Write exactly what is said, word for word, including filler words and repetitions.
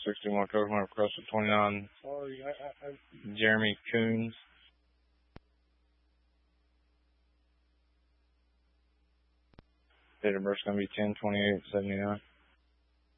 sixty-one Coconut request for twenty-nine. Sorry, I, I, I... Jeremy Coons. Date of birth's going to be ten twenty-eight seventy-nine.